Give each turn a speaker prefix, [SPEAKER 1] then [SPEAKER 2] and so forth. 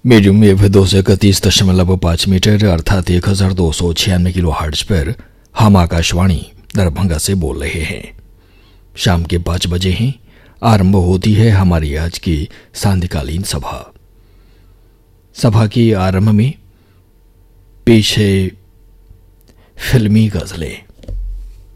[SPEAKER 1] Medium wave 231.5 metre अर्थात 1296 kilo hertz पर हम आकाशवाणी दरभंगा से बोल रहे हैं। शाम के 5 बजे हैं। आरंभ होती है हमारी आज की सांध्यकालीन सभा। सभा की आरंभ में पेश है फिल्मी गजलें।